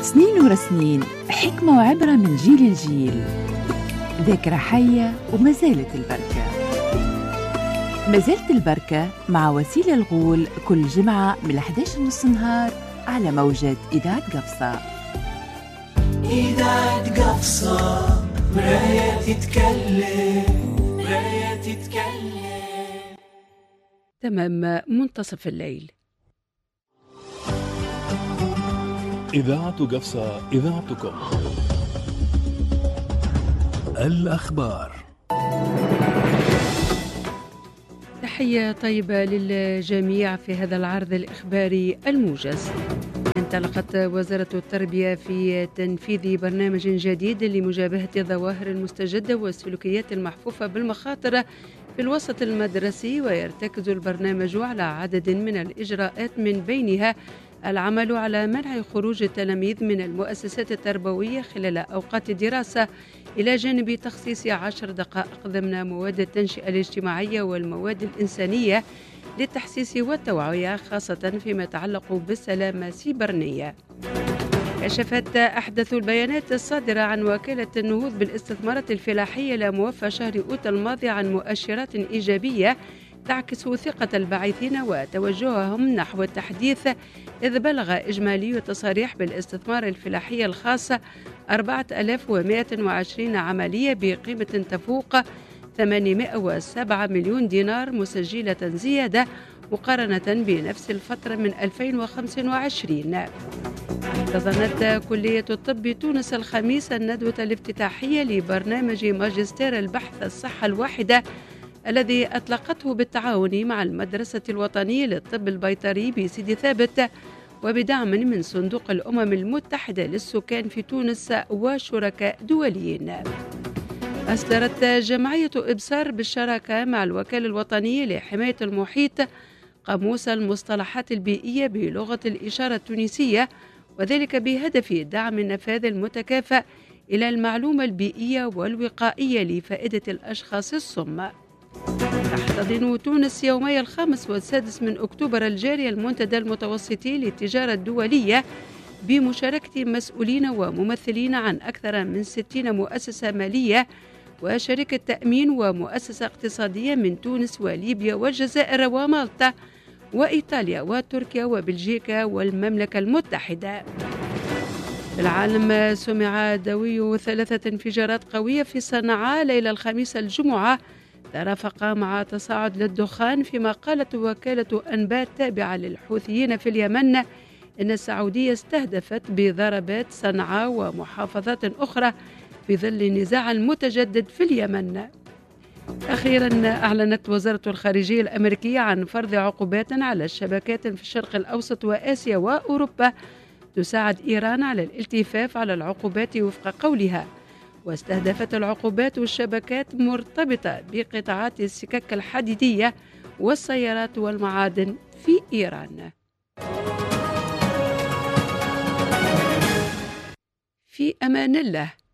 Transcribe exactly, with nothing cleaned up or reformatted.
سنين ورا سنين، حكمة وعبرة من جيل لجيل، ذاكرة حية وما زالت البركة. ما زالت البركة مع وسيلة الغول كل جمعة من الحادية عشرة ونص نهار على موجة إذاعة قفصة. إذاعة قفصة مراية تتكلم، مراية تتكلم. تمام منتصف الليل. إذاعة قفصة، إذاعتكم. الأخبار. تحية طيبة للجميع في هذا العرض الإخباري الموجز. انطلقت وزارة التربية في تنفيذ برنامج جديد لمجابهة الظواهر المستجدة والسلوكيات المحفوفة بالمخاطر في الوسط المدرسي، ويرتكز البرنامج على عدد من الإجراءات من بينها العمل على منع خروج التلاميذ من المؤسسات التربوية خلال أوقات الدراسة، إلى جانب تخصيص عشر دقائق ضمن مواد التنشئة الاجتماعية والمواد الإنسانية للتحسيس والتوعية، خاصة فيما يتعلق بالسلامة السيبرانية. كشفت أحدث البيانات الصادرة عن وكالة النهوض بالاستثمارات الفلاحية لموفى شهر أوت الماضي عن مؤشرات إيجابية تعكس ثقة الباحثين وتوجههم نحو التحديث، إذ بلغ إجمالي التصاريح بالاستثمار الفلاحي الخاص أربعة آلاف ومائة وعشرين عملية بقيمة تفوق ثمانمائة وسبعة مليون دينار، مسجلة زيادة مقارنة بنفس الفترة من ألفين وخمسة وعشرين. احتضنت كلية الطب بتونس الخميس الندوة الافتتاحية لبرنامج ماجستير البحث الصحة الواحدة الذي أطلقته بالتعاون مع المدرسة الوطنية للطب البيطري بسيدي ثابت، وبدعم من صندوق الأمم المتحدة للسكان في تونس وشركاء دوليين. أصدرت جمعية إبصار بالشراكة مع الوكالة الوطنية لحماية المحيط قاموس المصطلحات البيئية بلغة الإشارة التونسية، وذلك بهدف دعم النفاذ المتكافئ إلى المعلومة البيئية والوقائية لفائدة الأشخاص الصم. تحتضن تونس يومي الخامس والسادس من أكتوبر الجاري المنتدى المتوسطي للتجارة الدولية بمشاركة مسؤولين وممثلين عن أكثر من ستين مؤسسة مالية وشركة تأمين ومؤسسة اقتصادية من تونس وليبيا والجزائر ومالطا وإيطاليا وتركيا وبلجيكا والمملكة المتحدة. في العالم، سمع دوي ثلاثة انفجارات قوية في صنعاء ليلة الخميس الجمعة ترافق مع تصاعد للدخان، فيما قالت وكالة أنباء تابعة للحوثيين في اليمن إن السعودية استهدفت بضربات صنعاء ومحافظات أخرى في ظل النزاع المتجدد في اليمن. أخيرا، أعلنت وزارة الخارجية الأمريكية عن فرض عقوبات على الشبكات في الشرق الأوسط وآسيا وأوروبا تساعد إيران على الالتفاف على العقوبات وفق قولها، واستهدفت العقوبات والشبكات مرتبطة بقطاعات السكك الحديدية والسيارات والمعادن في إيران. في أمان الله.